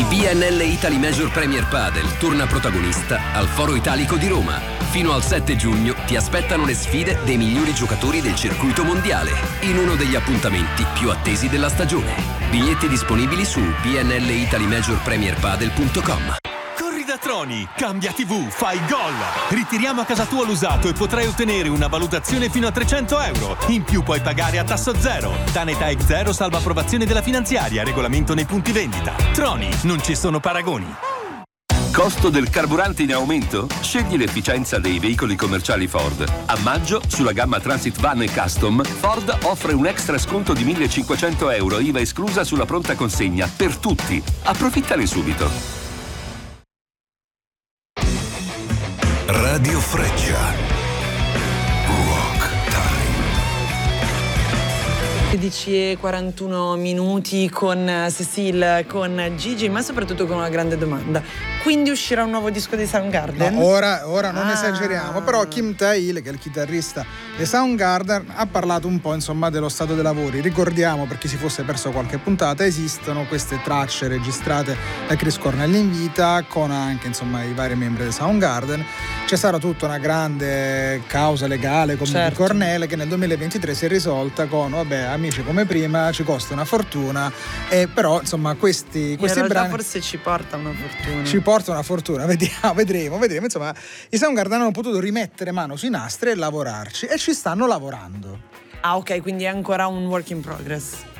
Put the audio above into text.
Il BNL Italy Major Premier Padel torna protagonista al Foro Italico di Roma. Fino al 7 giugno ti aspettano le sfide dei migliori giocatori del circuito mondiale in uno degli appuntamenti più attesi della stagione. Biglietti disponibili su bnlitalymajorpremierpadel.com. Da Troni, cambia TV, fai gol! Ritiriamo a casa tua l'usato e potrai ottenere una valutazione fino a €300. In più puoi pagare a tasso zero. Tanetech Zero salva approvazione della finanziaria, regolamento nei punti vendita. Troni, non ci sono paragoni. Costo del carburante in aumento? Scegli l'efficienza dei veicoli commerciali Ford. A maggio, sulla gamma Transit Van e Custom, Ford offre un extra sconto di €1.500, IVA esclusa sulla pronta consegna, per tutti. Approfittane subito. Radio Freccia. Rock Time. 16:41 con Cecile, con Gigi, ma soprattutto con una grande domanda. Quindi uscirà un nuovo disco dei Soundgarden? No, ora non esageriamo, però Kim Thayil, che è il chitarrista dei Soundgarden, ha parlato un po', insomma, dello stato dei lavori. Ricordiamo, per chi si fosse perso qualche puntata, esistono queste tracce registrate da Chris Cornell in vita con anche, insomma, i vari membri dei Soundgarden. C'è stata tutta una grande causa legale con Mickey Cornell, che nel 2023 si è risolta con vabbè, amici come prima, ci costa una fortuna, però insomma questi brani forse ci porta una fortuna. Ci porta una fortuna, vedremo. Insomma, i Soundgarden hanno potuto rimettere mano sui nastri e lavorarci, e ci stanno lavorando. Ah, ok, quindi è ancora un work in progress.